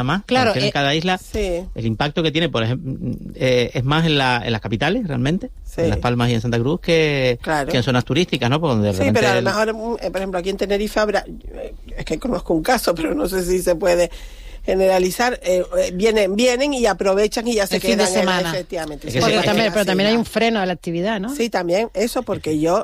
más, claro, en cada isla, sí. El impacto que tiene, por ejemplo, es más en las capitales, realmente, sí. en Las Palmas y en Santa Cruz, que en zonas turísticas, ¿no? Por donde de repente pero a lo mejor, por ejemplo, aquí en Tenerife habrá, es que conozco un caso, pero no sé si se puede generalizar, vienen y aprovechan y ya se quedan fin de semana. Efectivamente. Es que pero también hay un freno a la actividad, ¿no? Sí, también eso, porque yo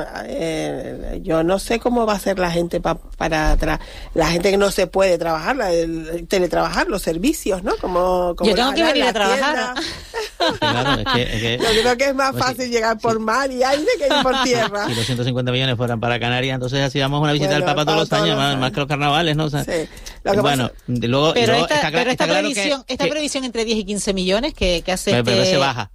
no sé cómo va a ser la gente la gente que no se puede trabajar, teletrabajar, los servicios, ¿no? Como yo tengo que venir a trabajar. Claro, yo creo que es más fácil llegar por mar y aire que ir por tierra. Si los 150 millones fueran para Canarias, entonces hacíamos una visita al Papa todos los años, más que los carnavales, ¿no? O sea, sí. Pero esta previsión entre 10 y 15 millones que hace pero se baja.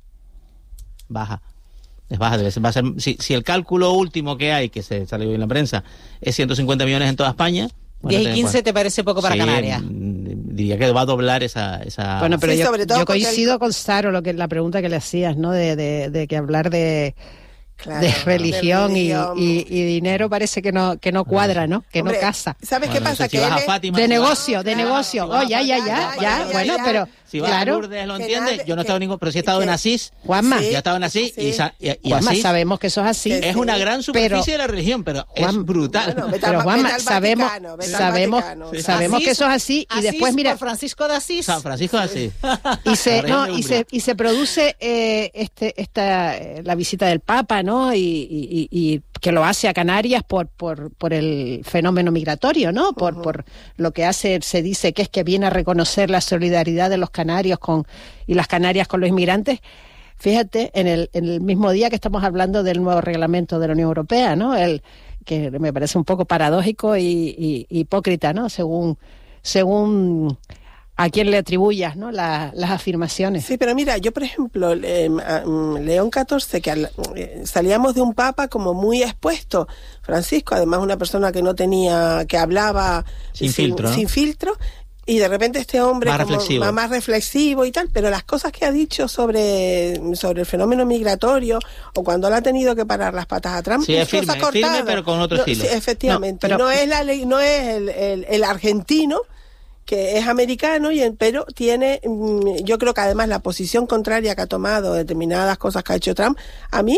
Va a ser, si el cálculo último que hay, que se salió en la prensa, es 150 millones en toda España. 10 y 15 ¿te parece poco para Canarias? Diría que va a doblar esa... Bueno, pero sí, yo coincido con Saro, la pregunta que le hacías, ¿no? De que hablar de religión y dinero parece que no cuadra, ¿no? Que hombre, no casa. ¿Sabes qué pasa? Si vas a Fátima, de negocio. Ya, bueno, pero si vas a Lourdes, lo entiendes. Yo no he estado en ningún, pero sí he estado en Asís. Juanma, yo he estado en Asís y Juanma, Asís sabemos que eso es así. es una gran superficie de la religión, pero es brutal. Bueno, pero Juanma, sabemos que eso es así y después mira por Francisco de Asís. San Francisco de Asís. Y se produce la visita del Papa, ¿no? Y que lo hace a Canarias por el fenómeno migratorio, ¿no? Por lo que hace, se dice que es que viene a reconocer la solidaridad de los canarios y las Canarias con los inmigrantes. Fíjate, en el mismo día que estamos hablando del nuevo reglamento de la Unión Europea, ¿no? Que me parece un poco paradójico y hipócrita, ¿no? Según a quién le atribuyas, ¿no? Las afirmaciones. Sí, pero mira, yo por ejemplo, León XIV, que salíamos de un papa como muy expuesto, Francisco, además una persona que que hablaba sin filtro, y de repente este hombre más reflexivo y tal, pero las cosas que ha dicho sobre el fenómeno migratorio o cuando le ha tenido que parar las patas atrás, sí, es firme, pero con otro estilo. Sí, efectivamente, no es la ley, no es el argentino que es americano, pero tiene, yo creo que además la posición contraria que ha tomado determinadas cosas que ha hecho Trump, a mí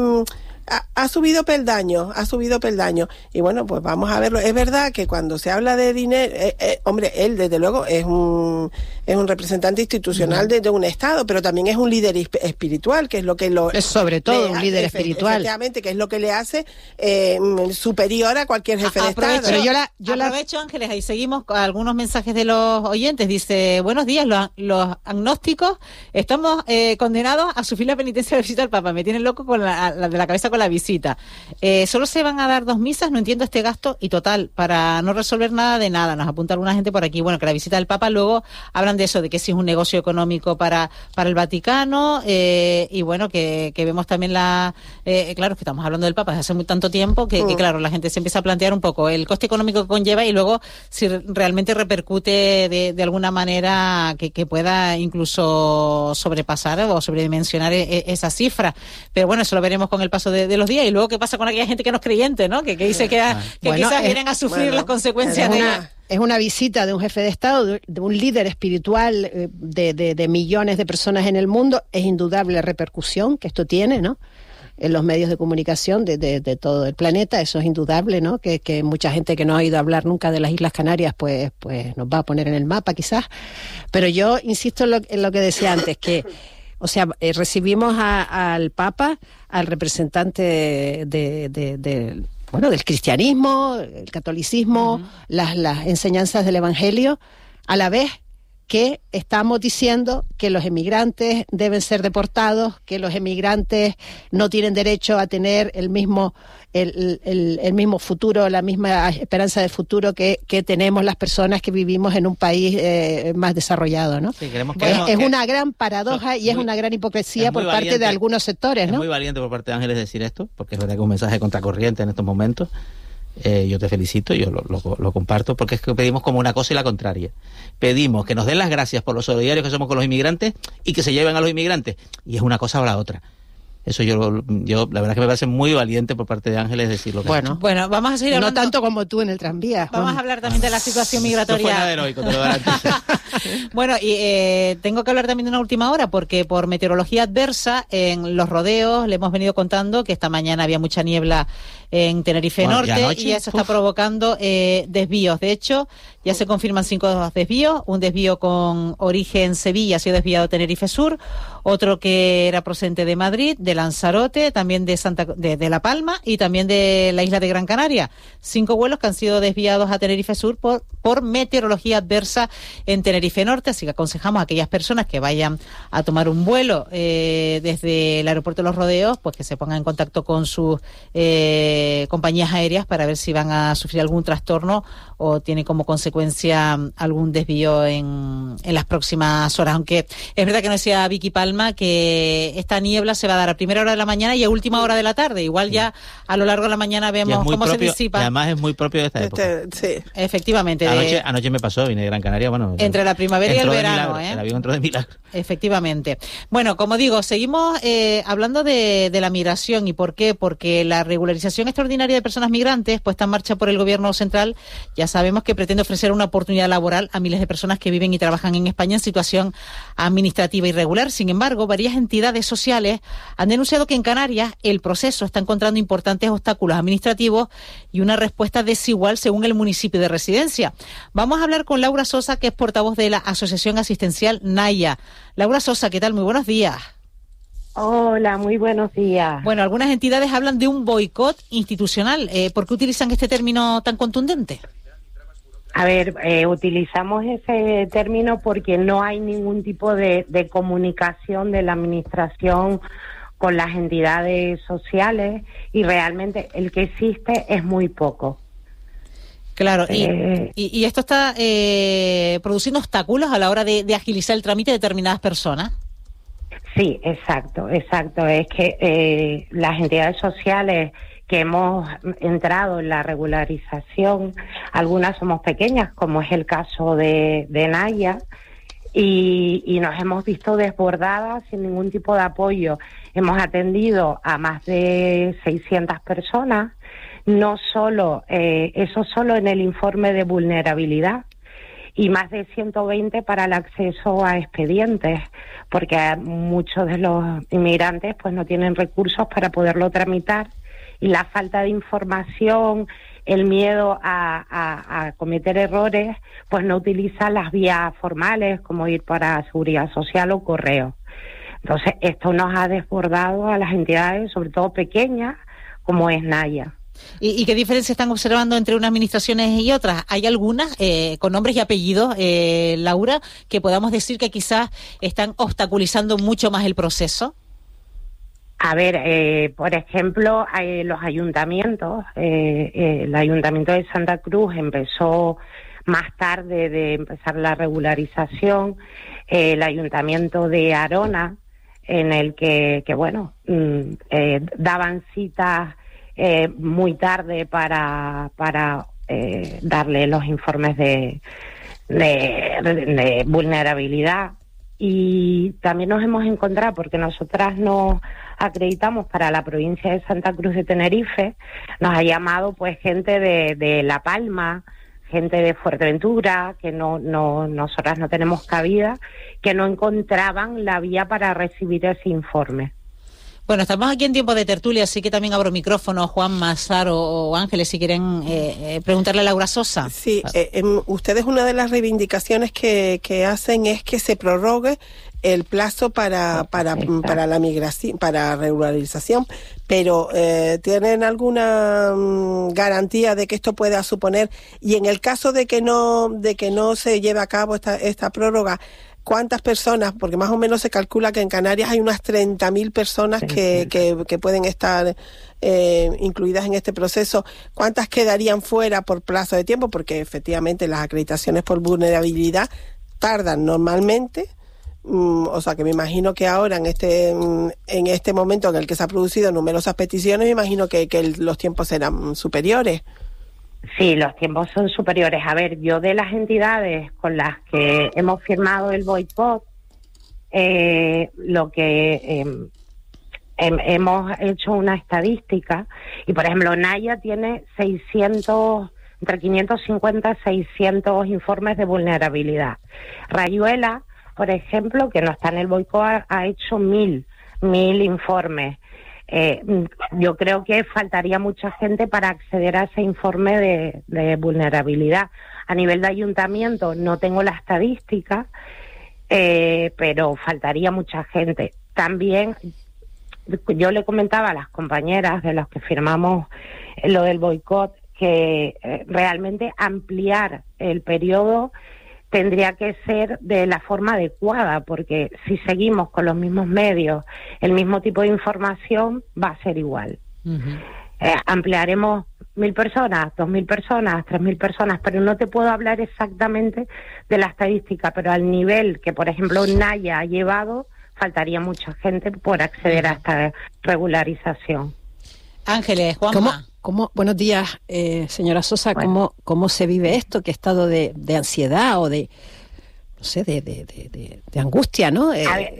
ha subido peldaños, y bueno, pues vamos a verlo. Es verdad que cuando se habla de dinero, hombre, él desde luego es un representante institucional de un Estado, pero también es un líder espiritual, que es lo que es sobre todo un líder espiritual. Efectivamente, que es lo que le hace superior a cualquier jefe de Estado. Pero yo aprovecho, Ángeles, ahí seguimos con algunos mensajes de los oyentes. Dice, buenos días, los agnósticos estamos condenados a sufrir la penitencia de visita al Papa. Me tienen loco con de la cabeza con la visita. Solo se van a dar 2 misas, no entiendo este gasto, y total, para no resolver nada de nada. Nos apunta alguna gente por aquí. Bueno, que la visita del Papa, luego hablan de eso, de que si es un negocio económico para el Vaticano, y bueno, que vemos también claro, que estamos hablando del Papa desde hace muy tanto tiempo, que claro, la gente se empieza a plantear un poco el coste económico que conlleva y luego si realmente repercute de alguna manera que pueda incluso sobrepasar o sobredimensionar esa cifra. Pero bueno, eso lo veremos con el paso de los días. Y luego qué pasa con aquella gente que no es creyente, ¿no? Que dice que quizás vienen a sufrir las consecuencias es una visita de un jefe de Estado, de un líder espiritual de millones de personas en el mundo. Es indudable la repercusión que esto tiene, ¿no? En los medios de comunicación de todo el planeta. Eso es indudable, ¿no? Que mucha gente que no ha oído hablar nunca de las Islas Canarias pues nos va a poner en el mapa quizás. Pero yo insisto en lo que decía antes, que o sea, recibimos al Papa, al representante del cristianismo, el catolicismo, las enseñanzas del Evangelio, a la vez que estamos diciendo que los emigrantes deben ser deportados, que los emigrantes no tienen derecho a tener el mismo futuro, la misma esperanza de futuro que tenemos las personas que vivimos en un país más desarrollado, ¿no? Sí, es una gran paradoja y es una gran hipocresía por parte de algunos sectores, ¿no? Es muy valiente por parte de Ángeles decir esto, porque es verdad que es un mensaje contracorriente en estos momentos. Yo te felicito, yo lo comparto, porque es que pedimos como una cosa y la contraria. Pedimos que nos den las gracias por los solidarios que somos con los inmigrantes y que se lleven a los inmigrantes, y es una cosa o la otra. Eso yo la verdad que me parece muy valiente por parte de Ángeles decirlo. Bueno, vamos a seguir hablando. No tanto como tú en el tranvía. Vamos a hablar también de la situación migratoria. No fue nada heroico, te lo garantizo. Bueno, y tengo que hablar también de una última hora, porque por meteorología adversa en Los Rodeos le hemos venido contando que esta mañana había mucha niebla en Tenerife Norte y eso está provocando desvíos. De hecho, ya se confirman 5 desvíos, un desvío con origen Sevilla ha sido desviado a Tenerife Sur, otro que era procedente de Madrid, de Lanzarote, también de La Palma y también de la isla de Gran Canaria. 5 vuelos que han sido desviados a Tenerife Sur por meteorología adversa en Tenerife Norte, así que aconsejamos a aquellas personas que vayan a tomar un vuelo desde el aeropuerto de Los Rodeos, pues que se pongan en contacto con sus compañías aéreas para ver si van a sufrir algún trastorno o tiene como consecuencia algún desvío en las próximas horas. Aunque es verdad que no decía Vicky Palma que esta niebla se va a dar a primera hora de la mañana y a última hora de la tarde. Igual ya a lo largo de la mañana vemos cómo se disipa. Y además es muy propio de esta época. Sí. Efectivamente. Anoche me pasó, vine de Gran Canaria, bueno. Entre la primavera y el verano, El avión entró de milagro. Efectivamente. Bueno, como digo, seguimos hablando de la migración. ¿Y por qué? Porque la regularización extraordinaria de personas migrantes, puesta en marcha por el Gobierno central, ya sabemos que pretende ofrecer una oportunidad laboral a miles de personas que viven y trabajan en España en situación administrativa irregular. Sin embargo, varias entidades sociales han denunciado que en Canarias el proceso está encontrando importantes obstáculos administrativos y una respuesta desigual según el municipio de residencia. Vamos a hablar con Laura Sosa, que es portavoz de la Asociación Asistencial Naya. Laura Sosa, ¿qué tal? Muy buenos días. Hola, muy buenos días. Bueno, algunas entidades hablan de un boicot institucional. ¿Por qué utilizan este término tan contundente? A ver, utilizamos ese término porque no hay ningún tipo de comunicación de la administración con las entidades sociales y realmente el que existe es muy poco. Claro, y esto está produciendo obstáculos a la hora de agilizar el trámite de determinadas personas. Sí, exacto. Es que las entidades sociales que hemos entrado en la regularización, algunas somos pequeñas, como es el caso de Naya, y nos hemos visto desbordadas sin ningún tipo de apoyo. Hemos atendido a más de 600 personas, no solo eso solo en el informe de vulnerabilidad, y más de 120 para el acceso a expedientes, porque muchos de los inmigrantes pues no tienen recursos para poderlo tramitar, y la falta de información, el miedo a cometer errores, pues no utilizan las vías formales como ir para Seguridad Social o correo. Entonces, esto nos ha desbordado a las entidades, sobre todo pequeñas, como es Naya. ¿Y qué diferencia están observando entre unas administraciones y otras? ¿Hay algunas con nombres y apellidos, Laura, que podamos decir que quizás están obstaculizando mucho más el proceso? A ver, por ejemplo, los ayuntamientos, el Ayuntamiento de Santa Cruz empezó más tarde de empezar la regularización, el Ayuntamiento de Arona, en el que daban citas muy tarde para darle los informes de vulnerabilidad. Y también nos hemos encontrado, porque nosotras nos acreditamos para la provincia de Santa Cruz de Tenerife, nos ha llamado pues gente de La Palma, gente de Fuerteventura, que nosotras no tenemos cabida, que no encontraban la vía para recibir ese informe. Bueno, estamos aquí en tiempo de tertulia, así que también abro micrófono, Juan, Mazar o Ángeles, si quieren preguntarle a Laura Sosa. Sí, ustedes una de las reivindicaciones que hacen es que se prorrogue el plazo para la migración, para regularización, pero ¿tienen alguna garantía de que esto pueda suponer, y en el caso de que no se lleve a cabo esta prórroga, cuántas personas, porque más o menos se calcula que en Canarias hay unas 30.000 personas que pueden estar incluidas en este proceso, cuántas quedarían fuera por plazo de tiempo? Porque efectivamente las acreditaciones por vulnerabilidad tardan normalmente. O sea que me imagino que ahora en este momento en el que se han producido numerosas peticiones, me imagino que los tiempos serán superiores. Sí, los tiempos son superiores. A ver, yo de las entidades con las que hemos firmado el boicot, lo que hemos hecho una estadística, y por ejemplo Naya tiene 600 entre 550 y 600 informes de vulnerabilidad. Rayuela, por ejemplo, que no está en el boicot, ha hecho 1000 informes. Yo creo que faltaría mucha gente para acceder a ese informe de vulnerabilidad. A nivel de ayuntamiento no tengo la estadística, pero faltaría mucha gente. También yo le comentaba a las compañeras de los que firmamos lo del boicot que realmente ampliar el periodo tendría que ser de la forma adecuada, porque si seguimos con los mismos medios, el mismo tipo de información, va a ser igual. Uh-huh. Ampliaremos 1.000 personas, 2.000 personas, 3.000 personas, pero no te puedo hablar exactamente de la estadística, pero al nivel que, por ejemplo, Naya ha llevado, faltaría mucha gente por acceder a esta regularización. Ángeles, Juanma. Buenos días, señora Sosa. Bueno. ¿Cómo se vive esto? ¿Qué estado de ansiedad o de, no sé, de angustia, no?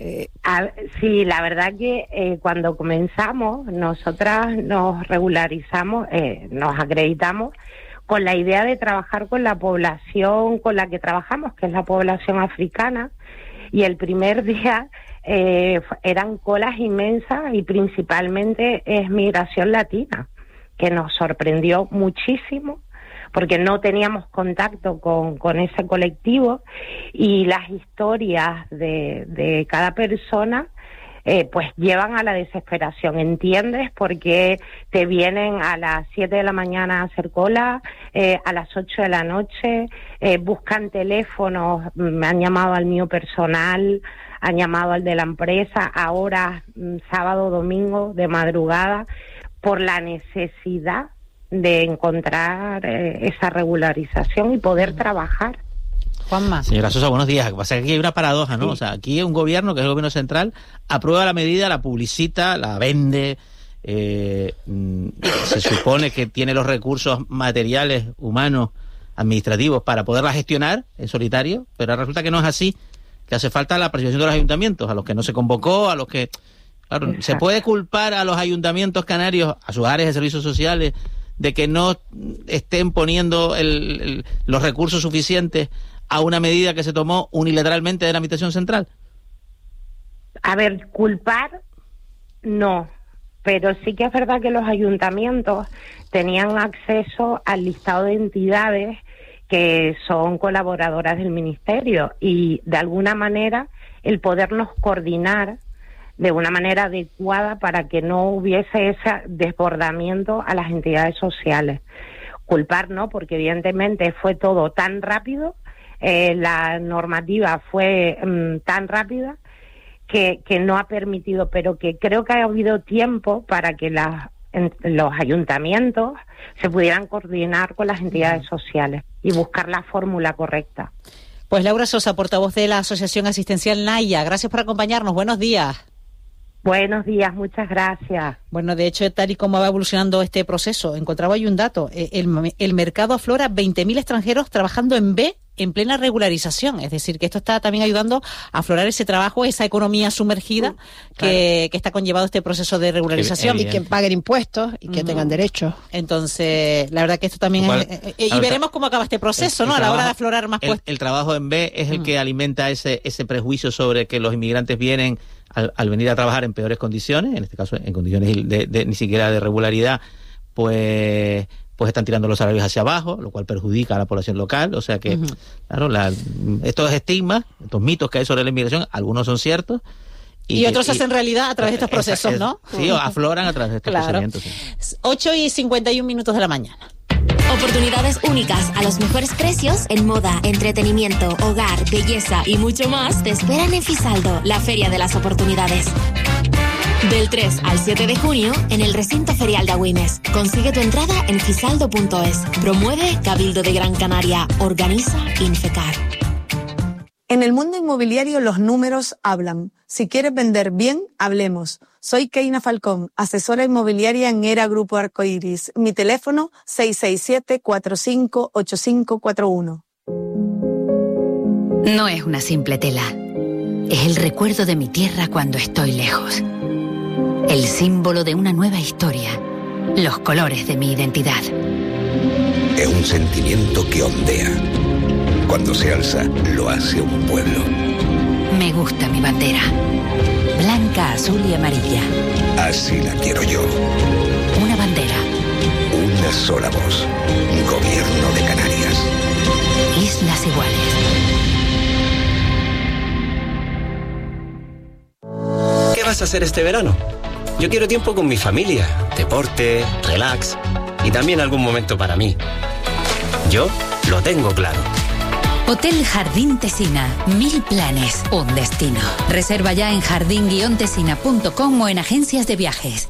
Sí, la verdad que cuando comenzamos, nosotras nos regularizamos, nos acreditamos con la idea de trabajar con la población con la que trabajamos, que es la población africana, y el primer día eran colas inmensas y principalmente es migración latina, que nos sorprendió muchísimo porque no teníamos contacto con ese colectivo, y las historias de cada persona pues llevan a la desesperación, ¿entiendes? Porque te vienen a las 7 de la mañana a hacer cola, a las 8 de la noche, buscan teléfonos, me han llamado al mío personal, han llamado al de la empresa, ahora sábado, domingo, de madrugada, por la necesidad de encontrar esa regularización y poder trabajar. Juanma. Señora Sosa, buenos días. Lo que pasa es que aquí hay una paradoja, ¿no? Sí. O sea, aquí hay un gobierno, que es el gobierno central, aprueba la medida, la publicita, la vende, se supone que tiene los recursos materiales, humanos, administrativos para poderla gestionar en solitario, pero resulta que no es así, que hace falta la participación de los ayuntamientos, a los que no se convocó, a los que... Claro, exacto. ¿Se puede culpar a los ayuntamientos canarios, a sus áreas de servicios sociales, de que no estén poniendo los recursos suficientes a una medida que se tomó unilateralmente de la Administración Central? A ver, culpar no, pero sí que es verdad que los ayuntamientos tenían acceso al listado de entidades que son colaboradoras del Ministerio, y de alguna manera el podernos coordinar de una manera adecuada para que no hubiese ese desbordamiento a las entidades sociales. Culpar no, porque evidentemente fue todo tan rápido, la normativa fue tan rápida que no ha permitido, pero que creo que ha habido tiempo para que los ayuntamientos se pudieran coordinar con las entidades sociales y buscar la fórmula correcta. Pues Laura Sosa, portavoz de la Asociación Asistencial Naya, gracias por acompañarnos. Buenos días. Buenos días, muchas gracias. Bueno, de hecho, tal y como va evolucionando este proceso, encontraba hoy un dato. El mercado aflora 20.000 extranjeros trabajando en B en plena regularización. Es decir, que esto está también ayudando a aflorar ese trabajo, esa economía sumergida que está conllevado este proceso de regularización. Y que paguen impuestos y que tengan derechos. Entonces, la verdad que esto también y veremos cómo acaba este proceso, ¿no? A la hora de aflorar más puestos. El trabajo en B es el que alimenta ese prejuicio sobre que los inmigrantes vienen al venir a trabajar en peores condiciones, en este caso en condiciones de ni siquiera de regularidad, pues están tirando los salarios hacia abajo, lo cual perjudica a la población local. O sea que, claro, estos estigmas, estos mitos que hay sobre la inmigración, algunos son ciertos. Y otros se hacen realidad a través de estos procesos, ¿no? Sí, afloran a través de estos procedimientos. Sí. 8:51 de la mañana. Oportunidades únicas a los mejores precios en moda, entretenimiento, hogar, belleza y mucho más te esperan en Fisaldo, la feria de las oportunidades. Del 3 al 7 de junio en el recinto ferial de Agüimes. Consigue tu entrada en fisaldo.es. Promueve Cabildo de Gran Canaria. Organiza Infecar. En el mundo inmobiliario los números hablan. Si quieres vender bien, hablemos. Soy Keina Falcón, asesora inmobiliaria en ERA Grupo Arcoiris. Mi teléfono 667-458541. No es una simple tela. Es el recuerdo de mi tierra cuando estoy lejos. El símbolo de una nueva historia. Los colores de mi identidad. es un sentimiento que ondea. Cuando se alza, lo hace un pueblo. Me gusta mi bandera. Blanca, azul y amarilla. Así la quiero yo. Una bandera. Una sola voz. Gobierno de Canarias. Islas Iguales. ¿Qué vas a hacer este verano? Yo quiero tiempo con mi familia, deporte, relax y también algún momento para mí. Yo lo tengo claro. Hotel Jardín Tesina. 1000 planes, un destino. Reserva ya en jardín-tesina.com o en agencias de viajes.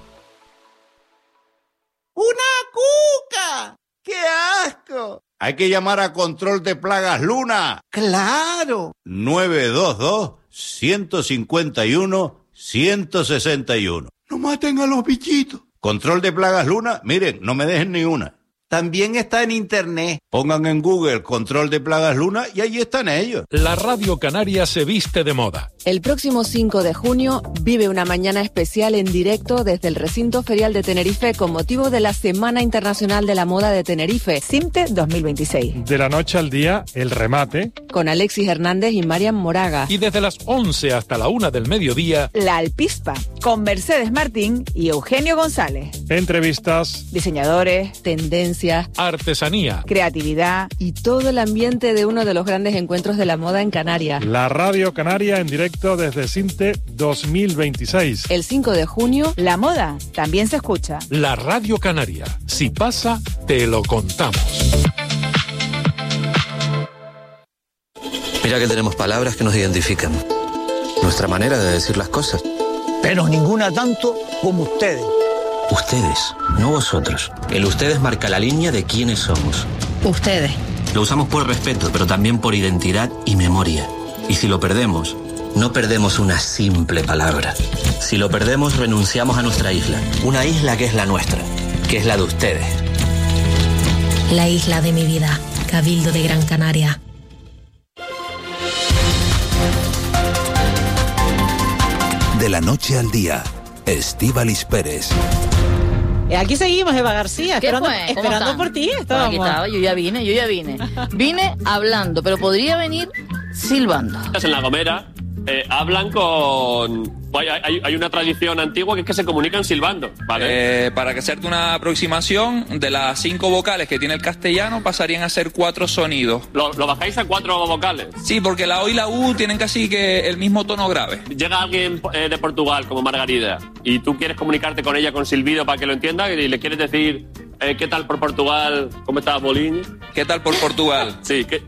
¡Una cuca! ¡Qué asco! Hay que llamar a Control de Plagas Luna. ¡Claro! 922-151-161. ¡No maten a los bichitos! Control de Plagas Luna, miren, no me dejen ni una. También está en internet. Pongan en Google Control de Plagas Luna y allí están ellos. La Radio Canaria se viste de moda. El próximo 5 de junio vive una mañana especial en directo desde el recinto ferial de Tenerife con motivo de la Semana Internacional de la Moda de Tenerife, CIMTE 2026. De la noche al día, el remate. Con Alexis Hernández y Marian Moraga. Y desde las 11 hasta la 1 del mediodía, La Alpispa, con Mercedes Martín y Eugenio González. entrevistas, Diseñadores, tendencias, artesanía, creatividad y todo el ambiente de uno de los grandes encuentros de la moda en Canarias. La Radio Canaria en directo desde CIMTE 2026. El 5 de junio, la moda también se escucha. La Radio Canaria. Si pasa, te lo contamos. Mira que tenemos palabras que nos identifican. Nuestra manera de decir las cosas. Pero ninguna tanto como ustedes. Ustedes, no vosotros. El ustedes marca la línea de quiénes somos. Ustedes. Lo usamos por respeto, pero también por identidad y memoria. Y si lo perdemos, no perdemos una simple palabra. Si lo perdemos, renunciamos a nuestra isla. Una isla que es la nuestra, que es la de ustedes. La isla de mi vida, Cabildo de Gran Canaria. De la noche al día, Estíbaliz Pérez. Aquí seguimos, Eva García, esperando por ti. Aquí estaba, yo ya vine. Vine hablando, pero podría venir silbando. En La Gomera hablan con... Hay una tradición antigua que es que se comunican silbando, ¿vale? Para que hacerte una aproximación, de las 5 vocales que tiene el castellano pasarían a ser 4 sonidos. ¿Lo bajáis a 4 vocales? Sí, porque la O y la U tienen casi que el mismo tono grave. Llega alguien de Portugal, como Margarida, y tú quieres comunicarte con ella con silbido para que lo entienda, y le quieres decir, ¿qué tal por Portugal? ¿Cómo está Bolín? ¿Qué tal por Portugal? Sí, ¿Qué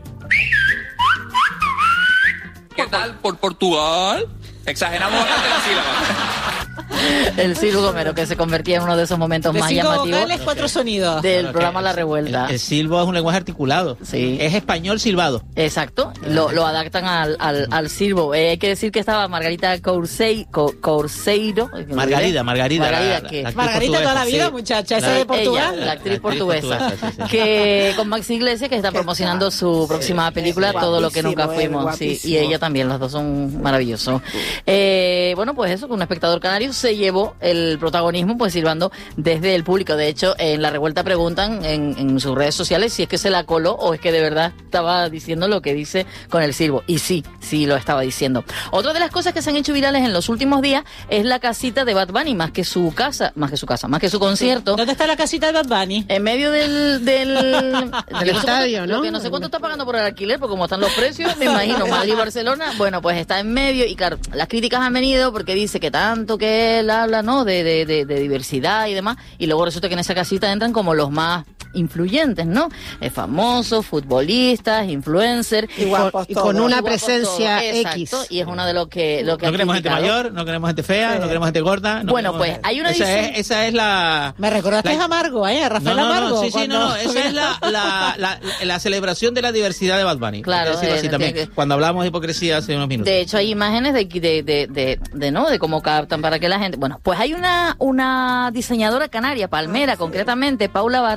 tal por Portugal? Exageramos bastante la sílaba. El silbo gomero, que se convertía en uno de esos momentos de más 5 llamativos vocales, 4 sonidos del programa La Revuelta. El silbo es un lenguaje articulado. Sí. Es español silbado. Exacto. Lo adaptan al silbo. Hay que decir que estaba Margarita Courseiro. Margarida. Margarita toda la vida, sí. Muchacha, esa de Portugal. La actriz portuguesa. Que con Maxi Iglesias, que está promocionando su próxima película, Todo lo que nunca fuimos. Sí, y ella también, los dos son maravillosos. Bueno, pues eso, que un espectador canario se llevó el protagonismo, pues silbando desde el público. De hecho, en La Revuelta preguntan en sus redes sociales si es que se la coló o es que de verdad estaba diciendo lo que dice con el silbo. Y sí lo estaba diciendo. Otra de las cosas que se han hecho virales en los últimos días es la casita de Bad Bunny, más que su concierto. ¿Dónde está la casita de Bad Bunny? En medio del estadio, ¿no? Lo que no sé cuánto está pagando por el alquiler, porque como están los precios, me imagino, Madrid y Barcelona, bueno, pues está en medio. Y claro, las críticas han venido porque dice que tanto que él habla, ¿no? De diversidad y demás, y luego resulta que en esa casita entran como los más influyentes, ¿no? Famosos, futbolistas, influencers. Y con una presencia X. Exacto, y es uno de lo que no queremos gente mayor, no queremos gente fea, no queremos gente gorda. Bueno, pues hay una esa es la... Me recordaste a Amargo, a Rafael Amargo. Esa es la celebración de la diversidad de Bad Bunny. Claro. Así también, cuando hablamos de hipocresía hace unos minutos. De hecho, hay imágenes de cómo captan para que la gente... Bueno, pues hay una diseñadora canaria, palmera concretamente, Paula Barreto,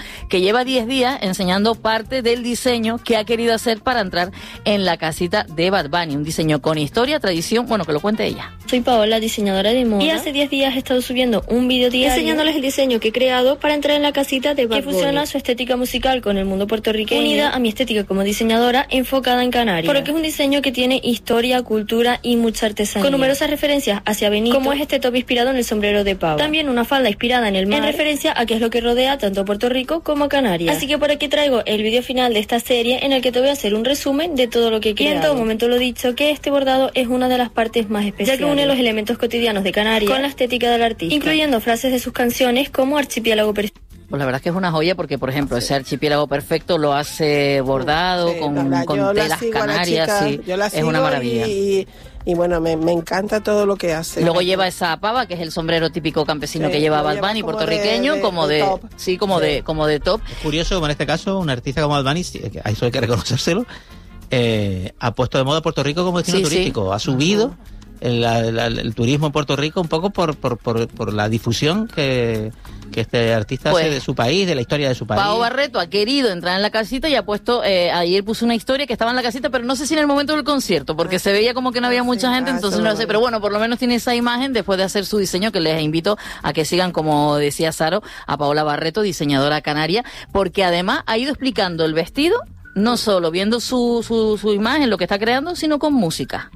que lleva 10 días enseñando parte del diseño que ha querido hacer para entrar en la casita de Bad Bunny. Un diseño con historia, tradición, bueno, que lo cuente ella. Soy Paola, diseñadora de moda, y hace 10 días he estado subiendo un vídeo diario enseñándoles el diseño que he creado para entrar en la casita de Bad Bunny, que fusiona su estética musical con el mundo puertorriqueño, unida a mi estética como diseñadora enfocada en Canarias, porque es un diseño que tiene historia, cultura y mucha artesanía, con numerosas referencias hacia Benito, como es este top inspirado en el sombrero de pavo, también una falda inspirada en el mar, en referencia a qué es lo que rodea tanto a Puerto Rico como a Canarias. Así que por aquí traigo el vídeo final de esta serie en el que te voy a hacer un resumen de todo lo que he creado. Y en todo momento lo he dicho que este bordado es una de las partes más especiales, ya que une los elementos cotidianos de Canarias con la estética del artista, incluyendo frases de sus canciones como Archipiélago Perfecto. Pues la verdad es que es una joya porque, por ejemplo, ese Archipiélago Perfecto lo hace bordado con telas canarias, sí, es una maravilla. Y bueno, me encanta todo lo que hace. Luego lleva esa pava, que es el sombrero típico campesino que lleva Bad Bunny, puertorriqueño, como de top. Es curioso como en este caso un artista como Bad Bunny, a eso hay que reconocérselo, ha puesto de moda Puerto Rico como destino turístico, ha subido el turismo en Puerto Rico un poco por la difusión que este artista hace de su país, de la historia de su país. Pao Barreto ha querido entrar en la casita y ha puesto, ayer puso una historia que estaba en la casita, pero no sé si en el momento del concierto, porque se veía como que no había mucha gente, entonces no lo sé, pero bueno, por lo menos tiene esa imagen después de hacer su diseño, que les invito a que sigan, como decía Saro, a Paola Barreto, diseñadora canaria, porque además ha ido explicando el vestido, no solo viendo su imagen, lo que está creando, sino con música.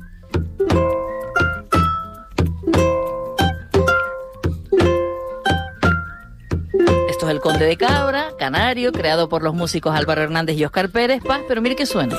Esto es El Conde de Cabra, canario, creado por los músicos Álvaro Hernández y Óscar Pérez Paz, pero mire que suena.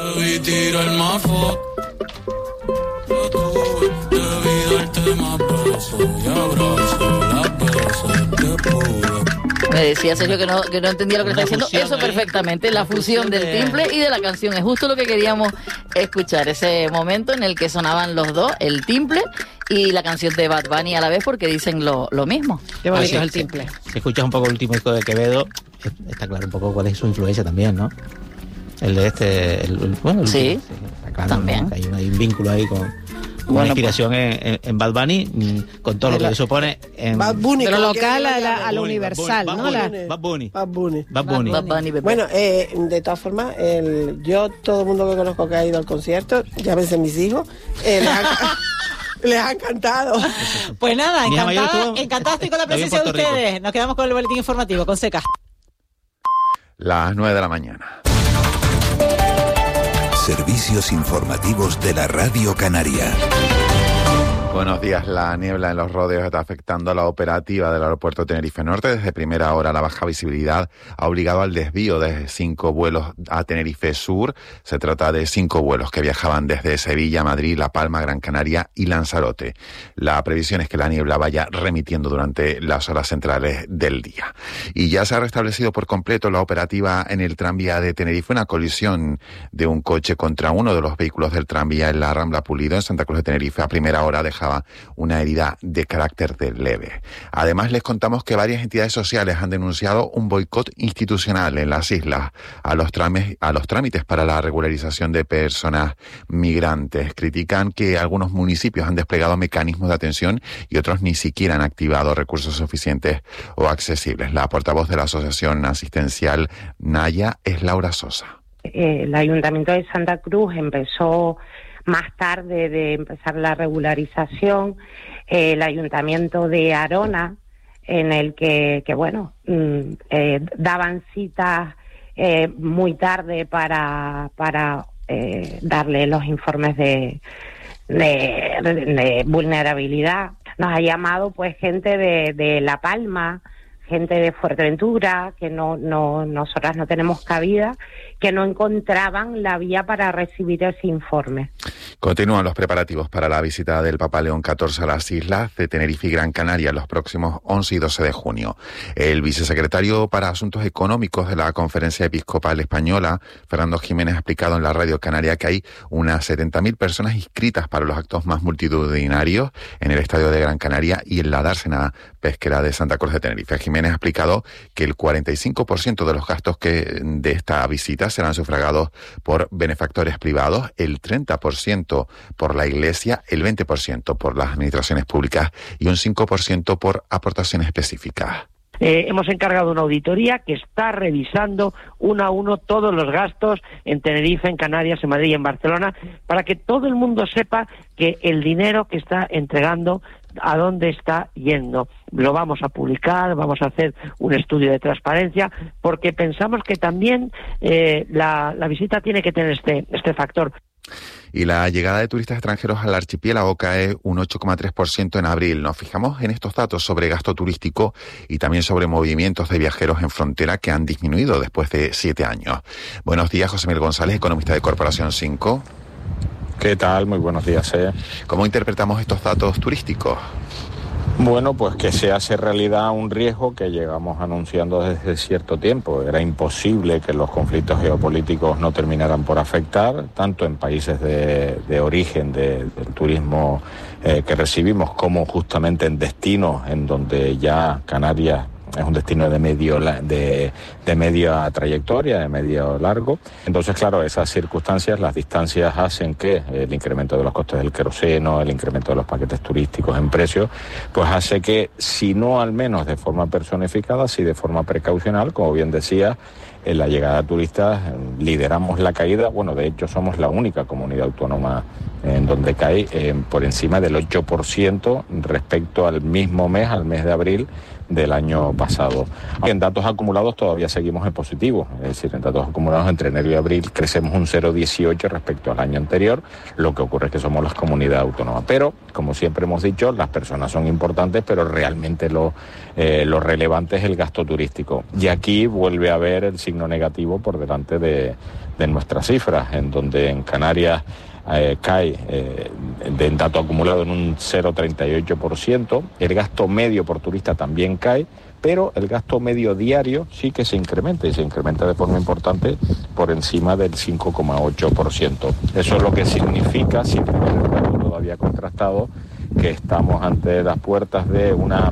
Me decía Sergio que no entendía lo que le está diciendo. Eso perfectamente, la fusión del timbre y de la canción. Es justo lo que queríamos escuchar, ese momento en el que sonaban los dos, el timbre y la canción de Bad Bunny a la vez, porque dicen lo mismo. Qué bonito es el timbre. Si escuchas un poco el último disco de Quevedo, está claro un poco cuál es su influencia también, ¿no? El de sí, claro, también. ¿no? Hay un vínculo ahí con una inspiración en Bad Bunny, con todo lo que supone en Bad Bunny, pero local a lo universal, ¿no? Bad Bunny. Bueno, de todas formas, todo el mundo que conozco que ha ido al concierto, llámense mis hijos, les ha encantado. Pues nada, encantada estoy con la presencia de ustedes. Nos quedamos con el boletín informativo, con Seca. Las 9 de la mañana. Servicios informativos de la Radio Canaria. Buenos días. La niebla en los rodeos está afectando a la operativa del aeropuerto Tenerife Norte. Desde primera hora, la baja visibilidad ha obligado al desvío de 5 vuelos a Tenerife Sur. Se trata de 5 vuelos que viajaban desde Sevilla, Madrid, La Palma, Gran Canaria y Lanzarote. La previsión es que la niebla vaya remitiendo durante las horas centrales del día. Y ya se ha restablecido por completo la operativa en el tranvía de Tenerife. Una colisión de un coche contra uno de los vehículos del tranvía en la Rambla Pulido, en Santa Cruz de Tenerife, a primera hora dejaba una herida de carácter leve. Además, les contamos que varias entidades sociales han denunciado un boicot institucional en las islas a los trámites para la regularización de personas migrantes. Critican que algunos municipios han desplegado mecanismos de atención y otros ni siquiera han activado recursos suficientes o accesibles. La portavoz de la Asociación Asistencial Naya es Laura Sosa. El Ayuntamiento de Santa Cruz empezó más tarde de empezar la regularización, el Ayuntamiento de Arona, en el que daban citas muy tarde para darle los informes de vulnerabilidad. Nos ha llamado pues gente de La Palma, gente de Fuerteventura, que nosotras no tenemos cabida, que no encontraban la vía para recibir ese informe. Continúan los preparativos para la visita del Papa León XIV a las islas de Tenerife y Gran Canaria los próximos 11 y 12 de junio. El vicesecretario para Asuntos Económicos de la Conferencia Episcopal Española, Fernando Jiménez, ha explicado en la Radio Canaria que hay unas 70.000 personas inscritas para los actos más multitudinarios en el Estadio de Gran Canaria y en la dársena pesquera de Santa Cruz de Tenerife. Jiménez ha explicado que el 45% de los gastos de esta visita serán sufragados por benefactores privados, el 30% por la Iglesia, el 20% por las administraciones públicas y un 5% por aportaciones específicas. Hemos encargado una auditoría que está revisando uno a uno todos los gastos en Tenerife, en Canarias, en Madrid y en Barcelona, para que todo el mundo sepa que el dinero que está entregando, a dónde está yendo. Lo vamos a publicar, vamos a hacer un estudio de transparencia, porque pensamos que también la visita tiene que tener este factor. Y la llegada de turistas extranjeros al archipiélago cae un 8,3% en abril. Nos fijamos en estos datos sobre gasto turístico y también sobre movimientos de viajeros en frontera que han disminuido después de 7 años. Buenos días, José Miguel González, economista de Corporación 5. ¿Qué tal? Muy buenos días. ¿Cómo interpretamos estos datos turísticos? Bueno, pues que se hace realidad un riesgo que llevamos anunciando desde cierto tiempo. Era imposible que los conflictos geopolíticos no terminaran por afectar, tanto en países de origen del turismo que recibimos, como justamente en destinos en donde ya Canarias es un destino de media trayectoria, de medio largo. Entonces, claro, esas circunstancias, las distancias hacen que el incremento de los costes del queroseno, el incremento de los paquetes turísticos en precios, pues hace que, si no al menos de forma personificada, sí de forma precaucional, como bien decía, en la llegada de turistas lideramos la caída. Bueno, de hecho somos la única comunidad autónoma en donde cae por encima del 8% respecto al mismo mes, al mes de abril del año pasado. En datos acumulados todavía seguimos en positivo, es decir, en datos acumulados entre enero y abril crecemos un 0,18 respecto al año anterior. Lo que ocurre es que somos la comunidad autónoma, pero como siempre hemos dicho, las personas son importantes, pero realmente lo relevante es el gasto turístico, y aquí vuelve a haber el signo negativo por delante de nuestras cifras, en donde en Canarias cae de dato acumulado en un 0,38%, el gasto medio por turista también cae, pero el gasto medio diario sí que se incrementa, y se incrementa de forma importante por encima del 5,8%. Eso es lo que significa, sin tener el dato todavía contrastado, que estamos ante las puertas de una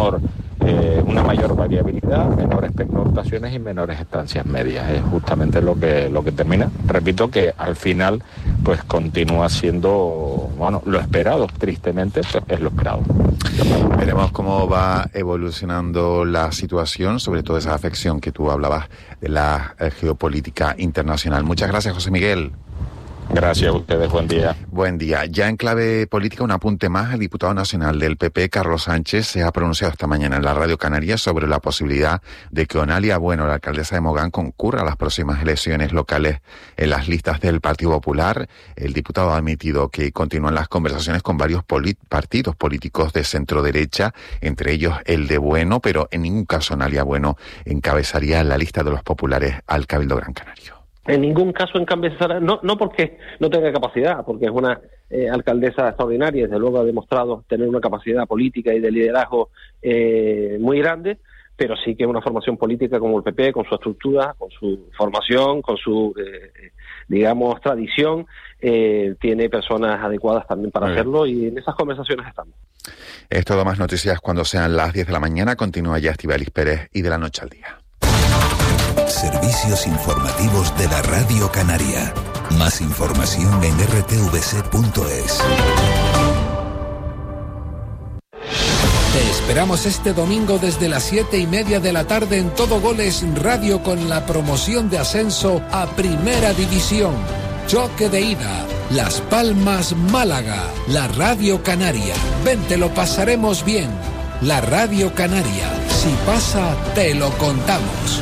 mayor variabilidad, menores pernoctaciones y menores estancias medias. Es justamente lo que termina. Repito que al final pues continúa siendo, bueno, lo esperado, tristemente, es lo esperado. Veremos cómo va evolucionando la situación, sobre todo esa afección que tú hablabas de la geopolítica internacional. Muchas gracias, José Miguel. Gracias a ustedes, buen día. Buen día. Ya en clave política, un apunte más. El diputado nacional del PP, Carlos Sánchez, se ha pronunciado esta mañana en la Radio Canaria sobre la posibilidad de que Onalia Bueno, la alcaldesa de Mogán, concurra a las próximas elecciones locales en las listas del Partido Popular. El diputado ha admitido que continúan las conversaciones con varios partidos políticos de centro-derecha, entre ellos el de Bueno, pero en ningún caso Onalia Bueno encabezaría la lista de los populares al Cabildo Gran Canario. En ningún caso encabezará, no porque no tenga capacidad, porque es una alcaldesa extraordinaria, desde luego ha demostrado tener una capacidad política y de liderazgo muy grande, pero sí que una formación política como el PP, con su estructura, con su formación, con su, digamos, tradición, tiene personas adecuadas también para hacerlo, y en esas conversaciones estamos. Es todo, más noticias cuando sean las 10 de la mañana. Continúa ya Estíbaliz Pérez y de la noche al día. Servicios informativos de la Radio Canaria. Más información en rtvc.es. Te esperamos este domingo desde las 7:30 de la tarde en Todo Goles Radio con la promoción de ascenso a Primera División. Choque de ida, Las Palmas, Málaga, la Radio Canaria. Ven, te lo pasaremos bien. La Radio Canaria. Si pasa, te lo contamos.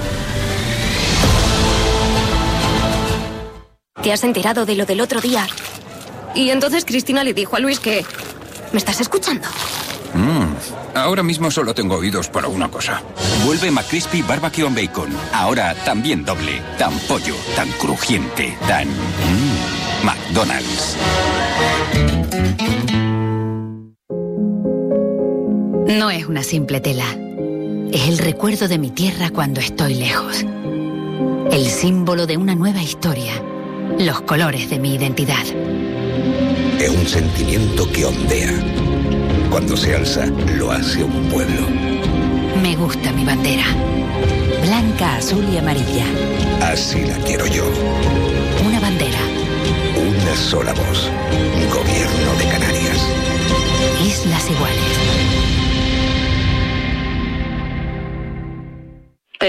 ¿Te has enterado de lo del otro día? Y entonces Cristina le dijo a Luis que... ¿Me estás escuchando? Ahora mismo solo tengo oídos para una cosa. Vuelve McCrispy Barbecue and Bacon. Ahora también doble. Tan pollo, tan crujiente, tan... McDonald's. No es una simple tela. Es el recuerdo de mi tierra cuando estoy lejos. El símbolo de una nueva historia. Los colores de mi identidad. Es un sentimiento que ondea. Cuando se alza, lo hace un pueblo. Me gusta mi bandera. Blanca, azul y amarilla. Así la quiero yo. Una bandera. Una sola voz. Gobierno de Canarias. Islas Iguales.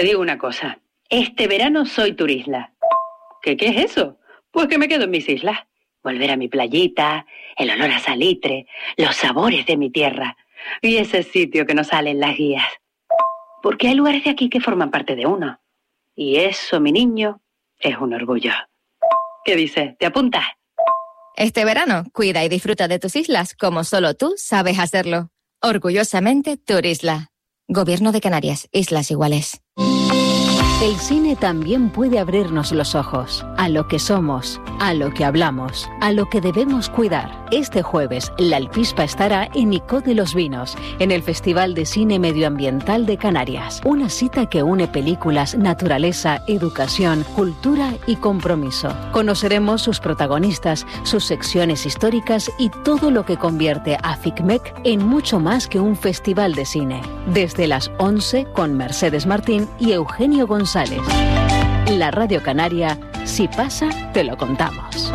Te digo una cosa. Este verano soy turisla. ¿Qué es eso? Pues que me quedo en mis islas. Volver a mi playita, el olor a salitre, los sabores de mi tierra y ese sitio que no sale en las guías. Porque hay lugares de aquí que forman parte de uno. Y eso, mi niño, es un orgullo. ¿Qué dices? ¿Te apuntas? Este verano, cuida y disfruta de tus islas como solo tú sabes hacerlo. Orgullosamente, Turisla. Gobierno de Canarias, Islas Iguales. El cine también puede abrirnos los ojos a lo que somos, a lo que hablamos, a lo que debemos cuidar. Este jueves, La Alpispa estará en Icó de los Vinos, en el Festival de Cine Medioambiental de Canarias. Una cita que une películas, naturaleza, educación, cultura y compromiso. Conoceremos sus protagonistas, sus secciones históricas y todo lo que convierte a FICMEC en mucho más que un festival de cine. Desde las 11 con Mercedes Martín y Eugenio González. La Radio Canaria, si pasa, te lo contamos.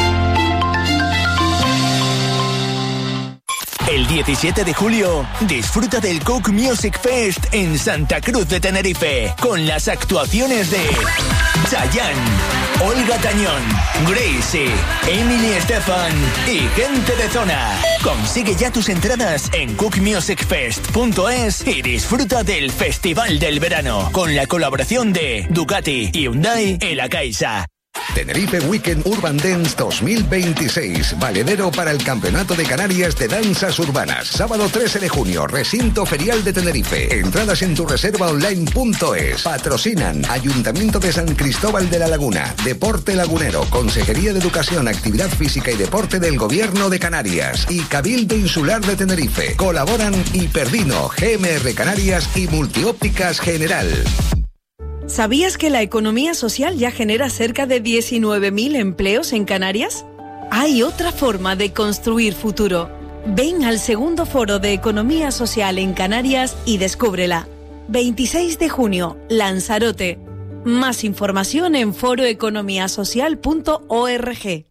El 17 de julio, disfruta del Coke Music Fest en Santa Cruz de Tenerife, con las actuaciones de Chayanne, Olga Tañón, Gracie, Emily Estefan y gente de zona. Consigue ya tus entradas en cookmusicfest.es y disfruta del Festival del Verano, con la colaboración de Ducati, Hyundai y La Caixa. Tenerife Weekend Urban Dance 2026, valedero para el Campeonato de Canarias de Danzas Urbanas. Sábado 13 de junio, Recinto Ferial de Tenerife. Entradas en tureservaonline.es. Patrocinan Ayuntamiento de San Cristóbal de la Laguna, Deporte Lagunero, Consejería de Educación, Actividad Física y Deporte del Gobierno de Canarias y Cabildo Insular de Tenerife. Colaboran Hiperdino, GMR Canarias y Multiópticas General. ¿Sabías que la economía social ya genera cerca de 19.000 empleos en Canarias? Hay otra forma de construir futuro. Ven al segundo foro de Economía Social en Canarias y descúbrela. 26 de junio, Lanzarote. Más información en foroeconomiasocial.org.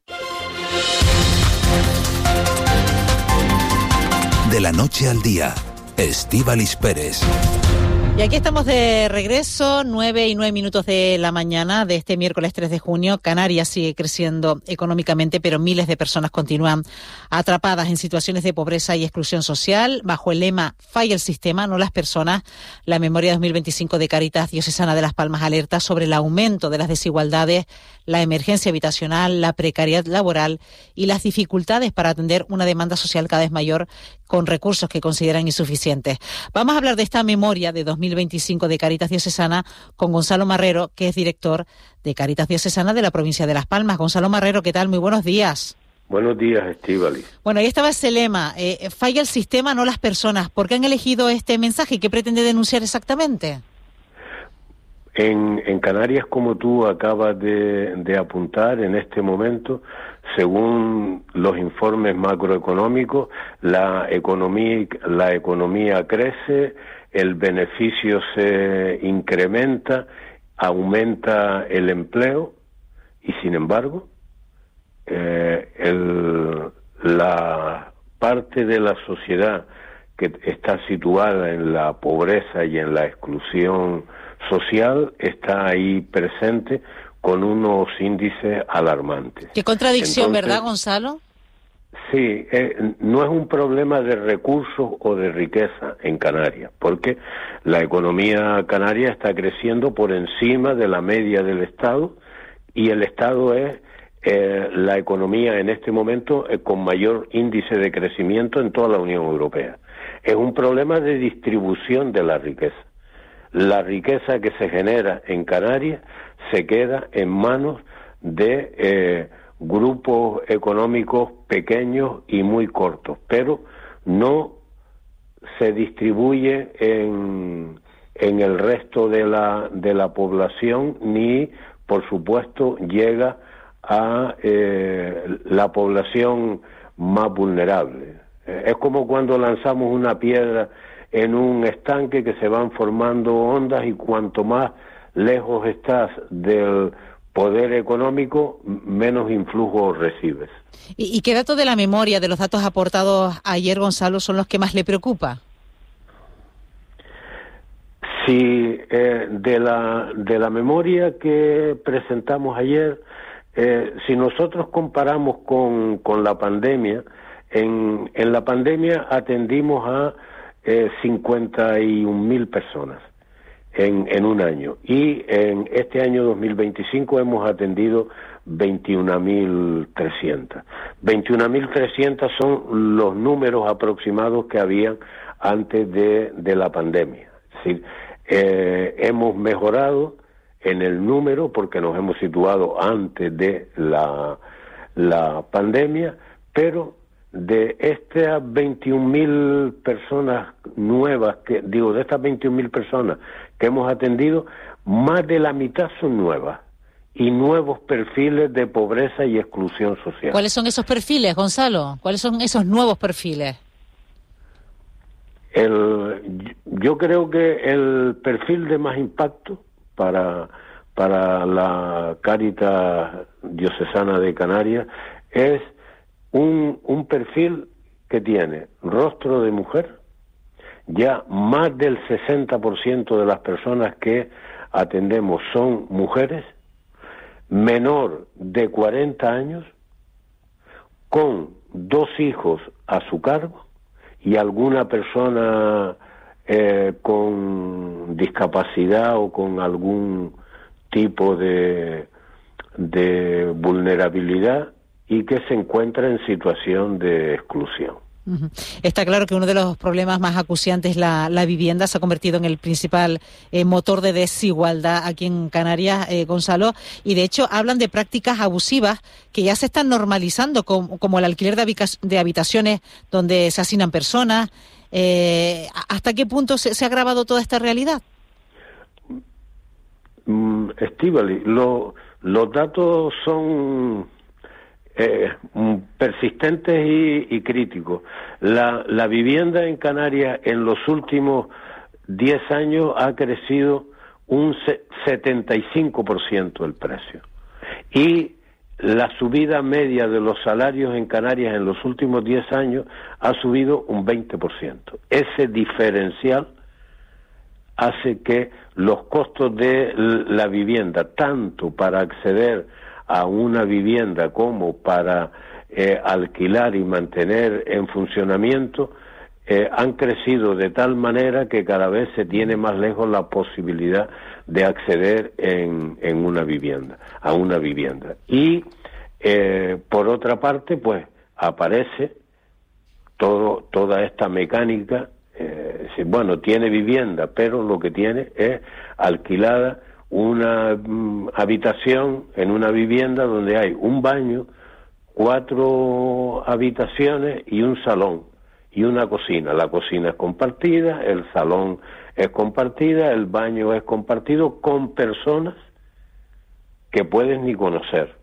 De la noche al día, Estíbaliz Pérez. Y aquí estamos de regreso, 9:09 de la mañana de este miércoles 3 de junio. Canarias sigue creciendo económicamente, pero miles de personas continúan atrapadas en situaciones de pobreza y exclusión social. Bajo el lema "Falla el sistema, no las personas", la memoria 2025 de Cáritas Diocesana de Las Palmas alerta sobre el aumento de las desigualdades, la emergencia habitacional, la precariedad laboral y las dificultades para atender una demanda social cada vez mayor con recursos que consideran insuficientes. Vamos a hablar de esta memoria de 2025 de Cáritas Diocesana con Gonzalo Marrero, que es director de Cáritas Diocesana de la provincia de Las Palmas. Gonzalo Marrero, ¿qué tal? Muy buenos días. Buenos días, Estíbaliz. Bueno, ahí estaba ese lema, falla el sistema, no las personas. ¿Por qué han elegido este mensaje y qué pretende denunciar exactamente? En Canarias, como tú acabas de apuntar, en este momento, según los informes macroeconómicos, la economía crece, el beneficio se incrementa, aumenta el empleo y, sin embargo, la parte de la sociedad que está situada en la pobreza y en la exclusión social está ahí presente con unos índices alarmantes. Qué contradicción, entonces, ¿verdad, Gonzalo? Sí, no es un problema de recursos o de riqueza en Canarias, porque la economía canaria está creciendo por encima de la media del Estado y el Estado es la economía en este momento con mayor índice de crecimiento en toda la Unión Europea. Es un problema de distribución de la riqueza. La riqueza que se genera en Canarias se queda en manos de grupos económicos pequeños y muy cortos, pero no se distribuye en el resto de la población ni, por supuesto, llega a la población más vulnerable. Es como cuando lanzamos una piedra en un estanque que se van formando ondas y cuanto más lejos estás del poder económico, menos influjo recibes. ¿Y qué datos de la memoria, de los datos aportados ayer, Gonzalo, son los que más le preocupa? Sí, de la memoria que presentamos ayer, si nosotros comparamos con la pandemia, en la pandemia atendimos a 51.000 personas en un año, y en este año 2025 hemos atendido 21.300. 21.300 son los números aproximados que habían antes de la pandemia. Es decir, hemos mejorado en el número porque nos hemos situado antes de la pandemia, pero de estas 21.000 personas nuevas, de estas 21.000 personas que hemos atendido, más de la mitad son nuevas y nuevos perfiles de pobreza y exclusión social. ¿Cuáles son esos perfiles, Gonzalo? ¿Cuáles son esos nuevos perfiles? Yo creo que el perfil de más impacto para la Cáritas Diocesana de Canarias es un perfil que tiene rostro de mujer. Ya más del 60% de las personas que atendemos son mujeres, menor de 40 años, con 2 hijos a su cargo y alguna persona con discapacidad o con algún tipo de vulnerabilidad y que se encuentra en situación de exclusión. Uh-huh. Está claro que uno de los problemas más acuciantes, la vivienda, se ha convertido en el principal motor de desigualdad aquí en Canarias, Gonzalo, y de hecho hablan de prácticas abusivas que ya se están normalizando, como el alquiler de habitaciones donde se hacinan personas. ¿Hasta qué punto se ha agravado toda esta realidad? Estíbaliz, los datos son persistentes y críticos. La vivienda en Canarias en los últimos 10 años ha crecido un 75% el precio, y la subida media de los salarios en Canarias en los últimos 10 años ha subido un 20%. Ese diferencial hace que los costos de la vivienda, tanto para acceder a una vivienda como para alquilar y mantener en funcionamiento, han crecido de tal manera que cada vez se tiene más lejos la posibilidad de acceder en una vivienda, a una vivienda. Y por otra parte, pues aparece toda esta mecánica. Bueno, tiene vivienda, pero lo que tiene es alquilada una habitación en una vivienda donde hay un baño, 4 habitaciones y un salón y una cocina. La cocina es compartida, el salón es compartida, el baño es compartido con personas que puedes ni conocer.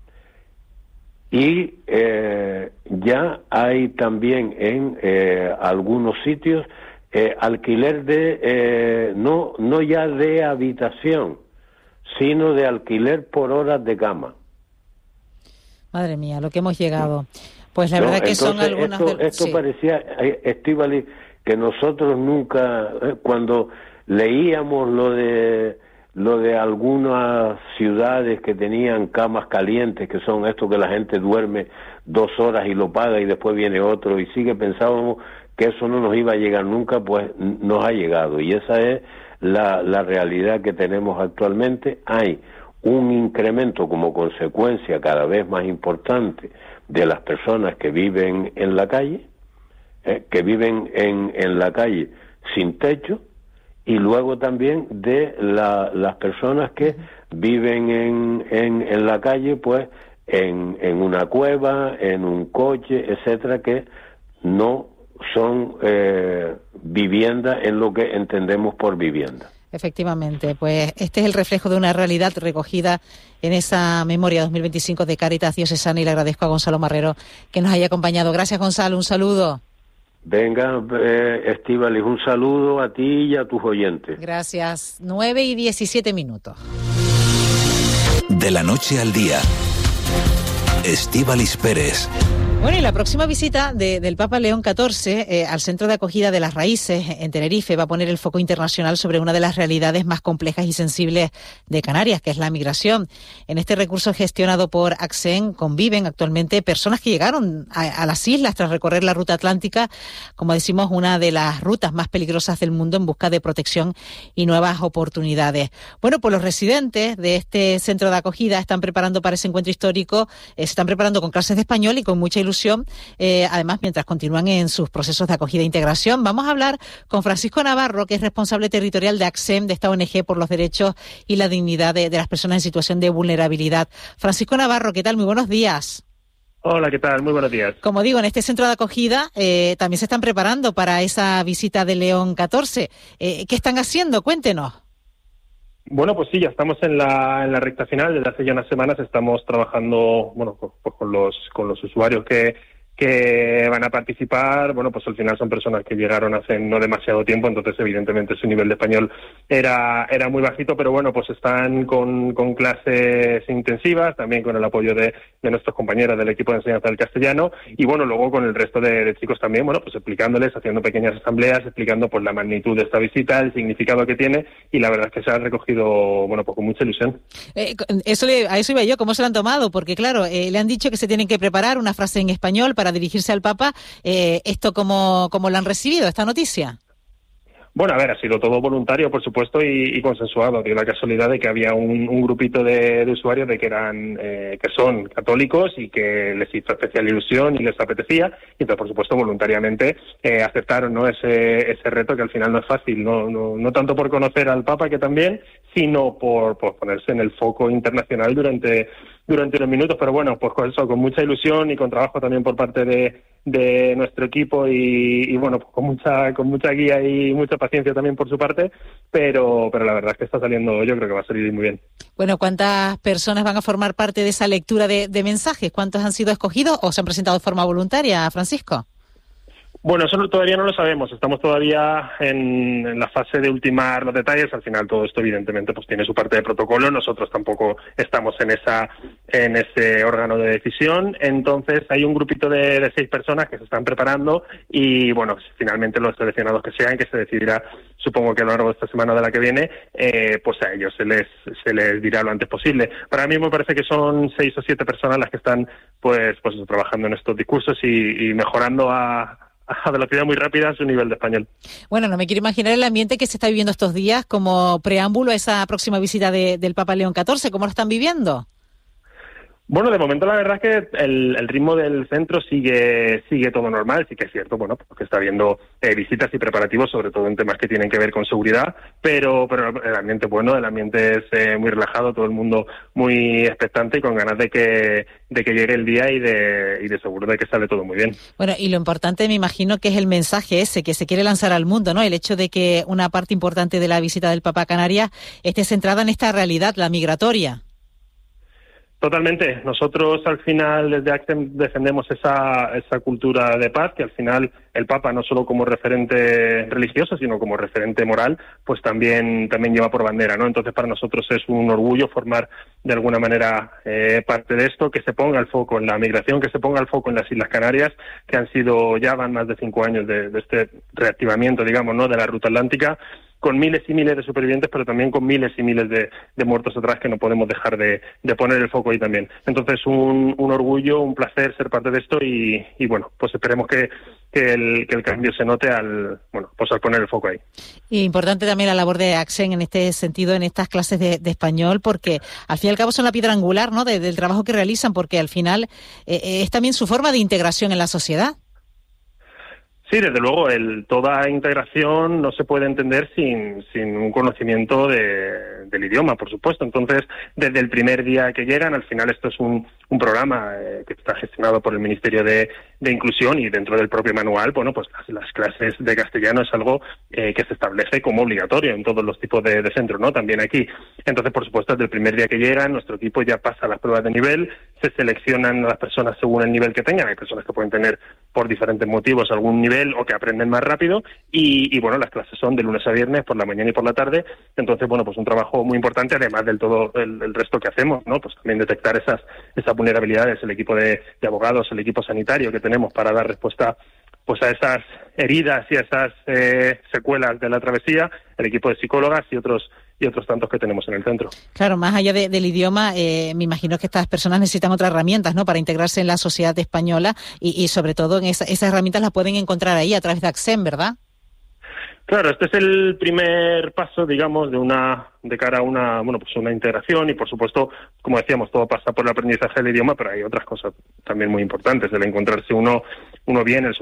Y ya hay también en algunos sitios alquiler de no ya de habitación, sino de alquiler por horas de cama. Madre mía, lo que hemos llegado. Pues la verdad que entonces, son algunas... Esto parecía, Estíbaliz, que nosotros nunca, cuando leíamos lo de algunas ciudades que tenían camas calientes, que son esto que la gente duerme 2 horas y lo paga y después viene otro y sigue, pensábamos que eso no nos iba a llegar nunca, pues nos ha llegado, y esa es la realidad que tenemos actualmente. Hay un incremento como consecuencia cada vez más importante de las personas que viven en la calle, que viven en la calle sin techo, y luego también de las personas que viven en la calle, pues en una cueva, en un coche, etcétera, que no son vivienda en lo que entendemos por vivienda. Efectivamente, pues este es el reflejo de una realidad recogida en esa memoria 2025 de Cáritas Diocesana, y le agradezco a Gonzalo Marrero que nos haya acompañado. Gracias, Gonzalo, un saludo. Venga, Estíbaliz, un saludo a ti y a tus oyentes. Gracias. 9:17. De la noche al día, Estíbaliz Pérez. Bueno, y la próxima visita del Papa León XIV al Centro de Acogida de las Raíces en Tenerife va a poner el foco internacional sobre una de las realidades más complejas y sensibles de Canarias, que es la migración. En este recurso gestionado por ACSEN conviven actualmente personas que llegaron a las islas tras recorrer la ruta atlántica, como decimos, una de las rutas más peligrosas del mundo en busca de protección y nuevas oportunidades. Bueno, pues los residentes de este centro de acogida están preparando para ese encuentro histórico, se están preparando con clases de español y con mucha ilusión. Además, mientras continúan en sus procesos de acogida e integración. Vamos a hablar con Francisco Navarro, que es responsable territorial de ACSEM, de esta ONG por los derechos y la dignidad de las personas en situación de vulnerabilidad. Francisco Navarro, ¿qué tal? Muy buenos días. Hola, ¿qué tal? Muy buenos días. Como digo, en este centro de acogida también se están preparando para esa visita de León XIV. ¿Qué están haciendo? Cuéntenos. Bueno, pues sí, ya estamos en la recta final. Desde hace ya unas semanas estamos trabajando, bueno, pues con los usuarios que van a participar. Bueno, pues al final son personas que llegaron hace no demasiado tiempo, entonces evidentemente su nivel de español era muy bajito, pero bueno, pues están con clases intensivas, también con el apoyo de nuestros compañeros del equipo de enseñanza del castellano, y bueno, luego con el resto de chicos también, bueno, pues explicándoles, haciendo pequeñas asambleas, explicando pues la magnitud de esta visita, el significado que tiene, y la verdad es que se ha recogido, bueno, pues con mucha ilusión. A eso iba yo, ¿cómo se lo han tomado? Porque claro, le han dicho que se tienen que preparar una frase en español para dirigirse al Papa. ¿Esto cómo lo han recibido, esta noticia? Bueno, a ver, ha sido todo voluntario, por supuesto, y consensuado. Dio la casualidad de que había un grupito de usuarios de que son católicos y que les hizo especial ilusión y les apetecía, y entonces, por supuesto, voluntariamente aceptaron, ¿no?, ese reto, que al final no es fácil, no tanto por conocer al Papa, que también, sino por ponerse en el foco internacional durante unos minutos, pero bueno, pues con eso, con mucha ilusión y con trabajo también por parte de nuestro equipo y bueno, pues con mucha guía y mucha paciencia también por su parte, pero la verdad es que está saliendo, yo creo que va a salir muy bien. Bueno, ¿cuántas personas van a formar parte de esa lectura de mensajes? ¿Cuántos han sido escogidos o se han presentado de forma voluntaria, Francisco? Bueno, eso todavía no lo sabemos. Estamos todavía en la fase de ultimar los detalles. Al final todo esto, evidentemente, pues tiene su parte de protocolo. Nosotros tampoco estamos en ese órgano de decisión. Entonces hay un grupito de 6 personas que se están preparando y, bueno, finalmente los seleccionados que sean, que se decidirá, supongo que a lo largo de esta semana o de la que viene, pues a ellos se les dirá lo antes posible. Para mí me parece que son 6 o 7 personas las que están, pues trabajando en estos discursos y mejorando a velocidad muy rápida su nivel de español. Bueno, no me quiero imaginar el ambiente que se está viviendo estos días como preámbulo a esa próxima visita del Papa León XIV. ¿Cómo lo están viviendo? Bueno, de momento la verdad es que el ritmo del centro sigue todo normal. Sí que es cierto, bueno, porque está habiendo visitas y preparativos, sobre todo en temas que tienen que ver con seguridad, pero el ambiente bueno, el ambiente es muy relajado, todo el mundo muy expectante y con ganas de que llegue el día y de seguro de que sale todo muy bien. Bueno, y lo importante me imagino que es el mensaje ese que se quiere lanzar al mundo, ¿no? El hecho de que una parte importante de la visita del Papa a Canarias esté centrada en esta realidad, la migratoria. Totalmente. Nosotros al final desde ACSEM defendemos esa cultura de paz, que al final el Papa no solo como referente religioso, sino como referente moral, pues también lleva por bandera, ¿no? Entonces para nosotros es un orgullo formar de alguna manera parte de esto, que se ponga el foco en la migración, que se ponga el foco en las Islas Canarias, que ya van más de 5 años de este reactivamiento, digamos, ¿no?, de la ruta atlántica, con miles y miles de supervivientes, pero también con miles y miles de muertos atrás que no podemos dejar de poner el foco ahí también. Entonces, un orgullo, un placer ser parte de esto y bueno, pues esperemos que el cambio se note al poner el foco ahí. Y importante también la labor de ACSEN en este sentido, en estas clases de español, porque al fin y al cabo son la piedra angular, ¿no?, del trabajo que realizan, porque al final es también su forma de integración en la sociedad. Sí, desde luego, toda integración no se puede entender sin un conocimiento del idioma, por supuesto. Entonces, desde el primer día que llegan, al final esto es un programa que está gestionado por el Ministerio de Inclusión y dentro del propio manual, bueno, pues las clases de castellano es algo que se establece como obligatorio en todos los tipos de centros, ¿no? También aquí. Entonces, por supuesto, desde el primer día que llegan, nuestro equipo ya pasa las pruebas de nivel, se seleccionan a las personas según el nivel que tengan. Hay personas que pueden tener por diferentes motivos a algún nivel o que aprenden más rápido y bueno, las clases son de lunes a viernes por la mañana y por la tarde. Entonces, bueno, pues un trabajo muy importante, además del todo el resto que hacemos, ¿no? Pues también detectar esas vulnerabilidades, el equipo de abogados, el equipo sanitario que tenemos para dar respuesta pues a esas heridas y a esas secuelas de la travesía, el equipo de psicólogas y otros tantos que tenemos en el centro. Claro, más allá del idioma, me imagino que estas personas necesitan otras herramientas, ¿no?, para integrarse en la sociedad española y sobre todo esas herramientas las pueden encontrar ahí a través de ACSEM, ¿verdad? Claro, este es el primer paso, digamos, de cara a una integración y, por supuesto, como decíamos, todo pasa por el aprendizaje del idioma, pero hay otras cosas también muy importantes, el encontrarse uno bien, el